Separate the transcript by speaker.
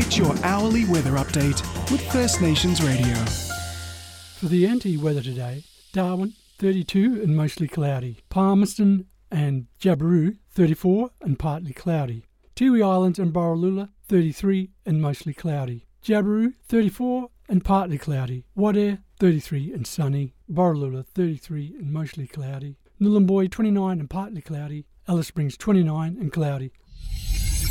Speaker 1: Get your hourly weather update with First Nations Radio.
Speaker 2: For the anti-weather today, Darwin 32 and mostly cloudy. Palmerston and Jabiru 34 and partly cloudy. Tiwi Islands and Borroloola 33 and mostly cloudy. Jabiru 34 and partly cloudy. Wadeye 33 and sunny. Borroloola 33 and mostly cloudy. Nhulunbuy 29 and partly cloudy. Alice Springs 29 and cloudy.